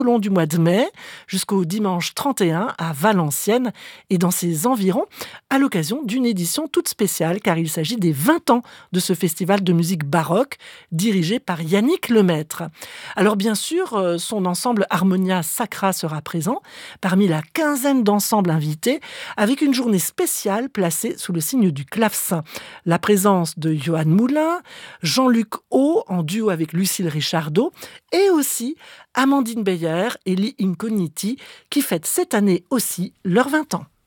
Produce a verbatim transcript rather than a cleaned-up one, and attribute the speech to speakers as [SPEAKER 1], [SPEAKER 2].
[SPEAKER 1] au long du mois de mai jusqu'au dimanche trente et un à Valenciennes et dans ses environs à l'occasion d'une édition toute spéciale car il s'agit des vingt ans de ce festival de musique baroque dirigé par Yannick Lemaître. Alors bien sûr, son ensemble Harmonia Sacra sera présent parmi la quinzaine d'ensembles invités avec une journée spéciale placée sous le signe du clavecin. La présence de Johan Moulin, Jean-Luc Haut en duo avec Lucille Richardot et aussi Amandine Beyer et Lee Incogniti qui fêtent cette année aussi leurs vingt ans.